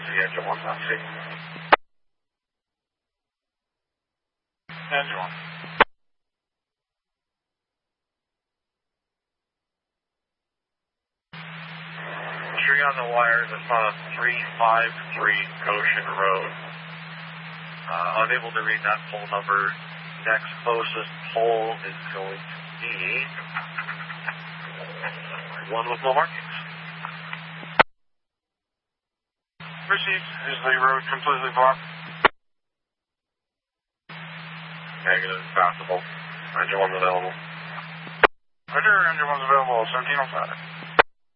see, engine 1, not see. Engine 1. Tree on the wires, it's on a 353 Goshen Road. Unable to read that pole number. Next closest pole is going to be one with no markings. Received. Is the road completely blocked? Negative, passable. Engine 1's available. Roger, engine 1's available, 1705.